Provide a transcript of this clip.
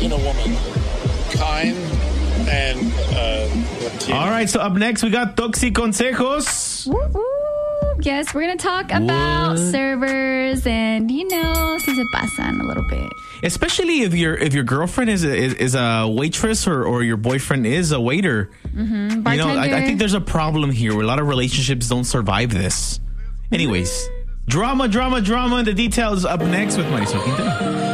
in a woman. Kind and Latino. All right, so up next we got Toxi Consejos. Woo-woo. Yes, we're going to talk about servers and, si se pasan a little bit. Especially if your girlfriend is a waitress or your boyfriend is a waiter. Mm-hmm. I think there's a problem here where a lot of relationships don't survive this. Anyways, drama. The details up next with Marisol Quintero.